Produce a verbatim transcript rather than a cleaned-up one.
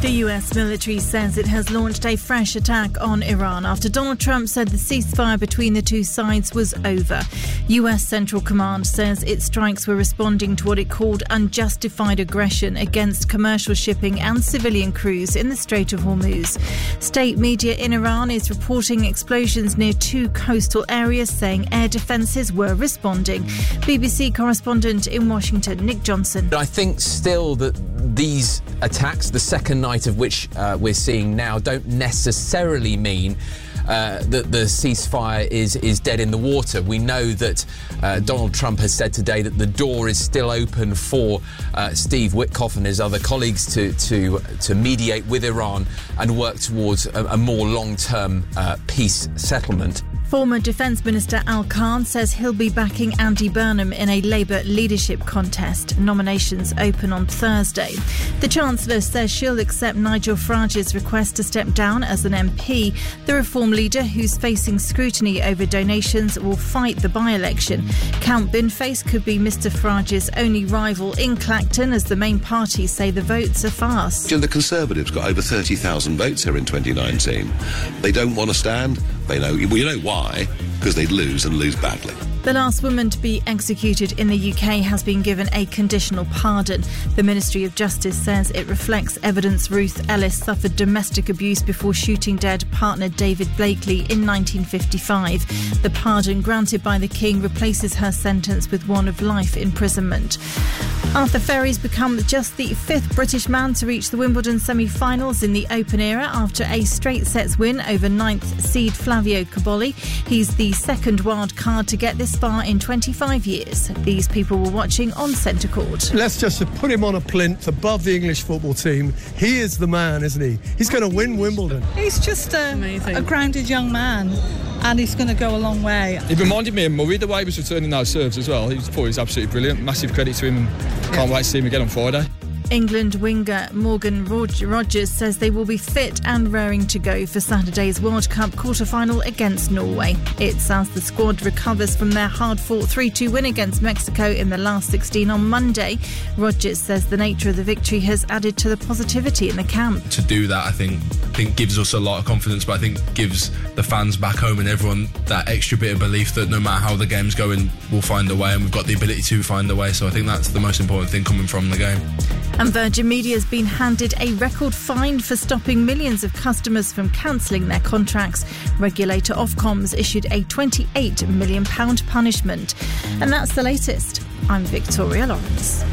The U S military says it has launched a fresh attack on Iran after Donald Trump said the ceasefire between the two sides was over. U S Central Command says its strikes were responding to what it called unjustified aggression against commercial shipping and civilian crews in the Strait of Hormuz. State media in Iran is reporting explosions near two coastal areas, saying air defences were responding. B B C correspondent in Washington, Nick Johnson. I think still that these attacks, the second night of which uh, we're seeing now, don't necessarily mean uh, that the ceasefire is, is dead in the water. We know that uh, Donald Trump has said today that the door is still open for uh, Steve Witkoff and his other colleagues to, to, to mediate with Iran and work towards a, a more long-term uh, peace settlement. Former Defence Minister Al Khan says he'll be backing Andy Burnham in a Labour leadership contest. Nominations open on Thursday. The Chancellor says she'll accept Nigel Farage's request to step down as an M P. The Reform leader, who's facing scrutiny over donations, will fight the by-election. Count Binface could be Mr Farage's only rival in Clacton, as the main parties say the votes are fast. The Conservatives got over thirty thousand votes here in twenty nineteen. They don't want to stand. They know, well, you know why? Because they'd lose and lose badly. The last woman to be executed in the U K has been given a conditional pardon. The Ministry of Justice says it reflects evidence Ruth Ellis suffered domestic abuse before shooting dead partner David Blakely in nineteen fifty-five. The pardon granted by the King replaces her sentence with one of life imprisonment. Arthur Ferry's become just the fifth British man to reach the Wimbledon semi-finals in the Open era after a straight sets win over ninth seed Flavio Cobolli. He's the second wild card to get this far in twenty-five years. These people were watching on centre court. Let's just put him on a plinth above the English football team. He is the man, isn't he? He's going to win Wimbledon. He's just a, a grounded young man, and he's going to go a long way. He reminded me of Murray, the way he was returning those serves as well. He thought he was absolutely brilliant. Massive credit to him, and can't wait to see him again on Friday. England winger Morgan Rogers says they will be fit and raring to go for Saturday's World Cup quarter-final against Norway. It's as the squad recovers from their hard-fought three two win against Mexico in the last sixteen on Monday. Rogers says the nature of the victory has added to the positivity in the camp. To do that, I think, I think gives us a lot of confidence, but I think gives the fans back home and everyone that extra bit of belief that no matter how the game's going, we'll find a way, and we've got the ability to find a way. So I think that's the most important thing coming from the game. And Virgin Media has been handed a record fine for stopping millions of customers from cancelling their contracts. Regulator Ofcom's issued a twenty-eight million pounds punishment. And that's the latest. I'm Victoria Lawrence.